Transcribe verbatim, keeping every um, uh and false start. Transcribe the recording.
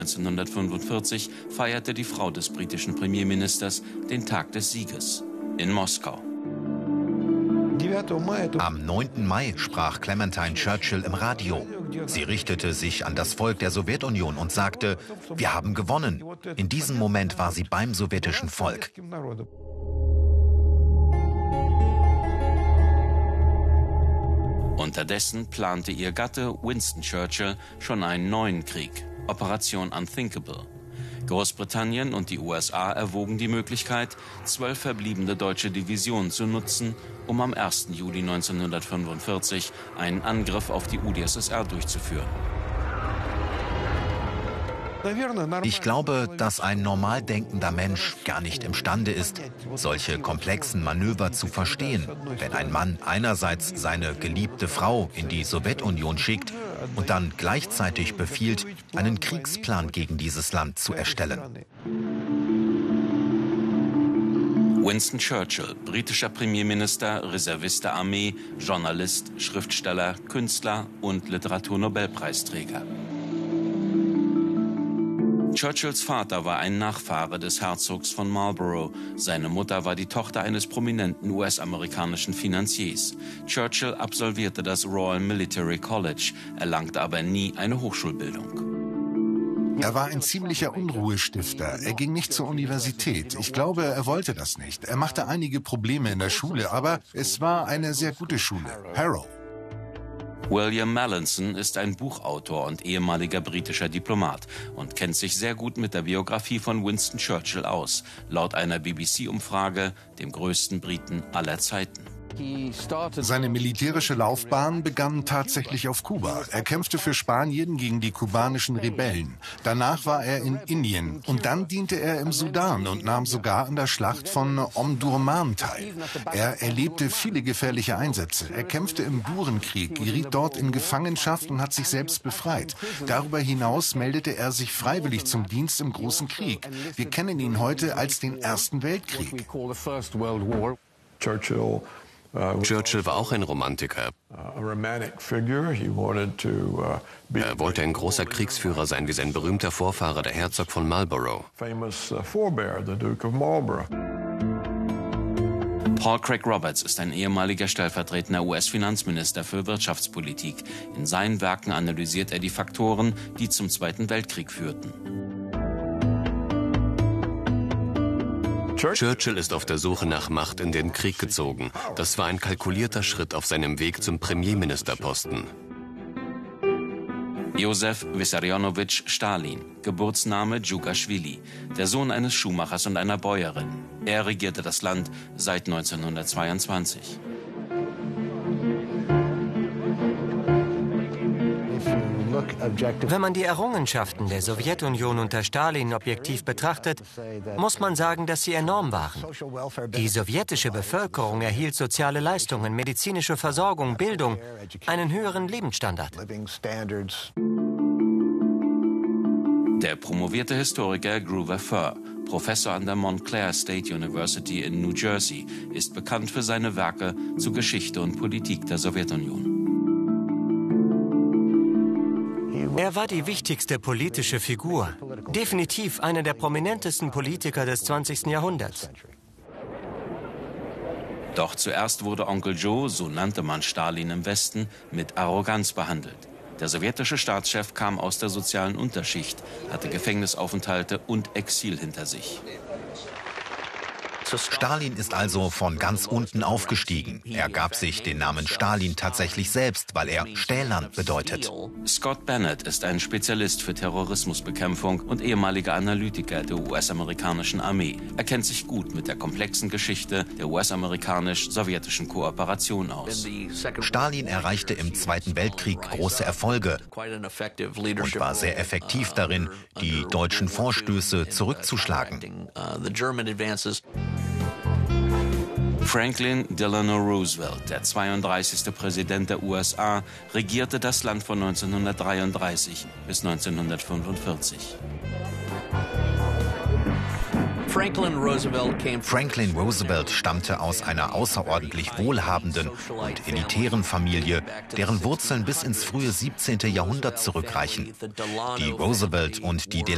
neunzehnhundertfünfundvierzig feierte die Frau des britischen Premierministers den Tag des Sieges in Moskau. Am neunten Mai sprach Clementine Churchill im Radio. Sie richtete sich an das Volk der Sowjetunion und sagte: Wir haben gewonnen. In diesem Moment war sie beim sowjetischen Volk. Unterdessen plante ihr Gatte Winston Churchill schon einen neuen Krieg, Operation Unthinkable. Großbritannien und die U S A erwogen die Möglichkeit, zwölf verbliebene deutsche Divisionen zu nutzen, um am ersten Juli neunzehnhundertfünfundvierzig einen Angriff auf die U d S S R durchzuführen. Ich glaube, dass ein normal denkender Mensch gar nicht imstande ist, solche komplexen Manöver zu verstehen, wenn ein Mann einerseits seine geliebte Frau in die Sowjetunion schickt und dann gleichzeitig befiehlt, einen Kriegsplan gegen dieses Land zu erstellen. Winston Churchill, britischer Premierminister, Reservist der Armee, Journalist, Schriftsteller, Künstler und Literaturnobelpreisträger. Churchills Vater war ein Nachfahre des Herzogs von Marlborough. Seine Mutter war die Tochter eines prominenten U S-amerikanischen Finanziers. Churchill absolvierte das Royal Military College, erlangte aber nie eine Hochschulbildung. Er war ein ziemlicher Unruhestifter. Er ging nicht zur Universität. Ich glaube, er wollte das nicht. Er machte einige Probleme in der Schule, aber es war eine sehr gute Schule. Harrow. William Mallinson ist ein Buchautor und ehemaliger britischer Diplomat und kennt sich sehr gut mit der Biografie von Winston Churchill aus, laut einer B B C-Umfrage dem größten Briten aller Zeiten. Seine militärische Laufbahn begann tatsächlich auf Kuba. Er kämpfte für Spanien gegen die kubanischen Rebellen. Danach war er in Indien und dann diente er im Sudan und nahm sogar an der Schlacht von Omdurman teil. Er erlebte viele gefährliche Einsätze. Er kämpfte im Burenkrieg, geriet dort in Gefangenschaft und hat sich selbst befreit. Darüber hinaus meldete er sich freiwillig zum Dienst im Großen Krieg. Wir kennen ihn heute als den Ersten Weltkrieg. Churchill Churchill war auch ein Romantiker. Er wollte ein großer Kriegsführer sein, wie sein berühmter Vorfahre, der Herzog von Marlborough. Paul Craig Roberts ist ein ehemaliger stellvertretender U S-Finanzminister für Wirtschaftspolitik. In seinen Werken analysiert er die Faktoren, die zum Zweiten Weltkrieg führten. Churchill ist auf der Suche nach Macht in den Krieg gezogen. Das war ein kalkulierter Schritt auf seinem Weg zum Premierministerposten. Josef Wissarionowitsch Stalin, Geburtsname Djugaschwili, der Sohn eines Schuhmachers und einer Bäuerin. Er regierte das Land seit neunzehnhundertzweiundzwanzig. Wenn man die Errungenschaften der Sowjetunion unter Stalin objektiv betrachtet, muss man sagen, dass sie enorm waren. Die sowjetische Bevölkerung erhielt soziale Leistungen, medizinische Versorgung, Bildung, einen höheren Lebensstandard. Der promovierte Historiker Grover Furr, Professor an der Montclair State University in New Jersey, ist bekannt für seine Werke zur Geschichte und Politik der Sowjetunion. Er war die wichtigste politische Figur, definitiv einer der prominentesten Politiker des zwanzigsten Jahrhunderts. Doch zuerst wurde Onkel Joe, so nannte man Stalin im Westen, mit Arroganz behandelt. Der sowjetische Staatschef kam aus der sozialen Unterschicht, hatte Gefängnisaufenthalte und Exil hinter sich. Stalin ist also von ganz unten aufgestiegen. Er gab sich den Namen Stalin tatsächlich selbst, weil er Stählern bedeutet. Scott Bennett ist ein Spezialist für Terrorismusbekämpfung und ehemaliger Analytiker der U S-amerikanischen Armee. Er kennt sich gut mit der komplexen Geschichte der U S-amerikanisch-sowjetischen Kooperation aus. Stalin erreichte im Zweiten Weltkrieg große Erfolge und war sehr effektiv darin, die deutschen Vorstöße zurückzuschlagen. Franklin Delano Roosevelt, der zweiunddreißigste Präsident der U S A, regierte das Land von neunzehnhundertdreiunddreißig bis neunzehnhundertfünfundvierzig. Franklin Roosevelt stammte aus einer außerordentlich wohlhabenden und elitären Familie, deren Wurzeln bis ins frühe siebzehnte Jahrhundert zurückreichen. Die Roosevelt und die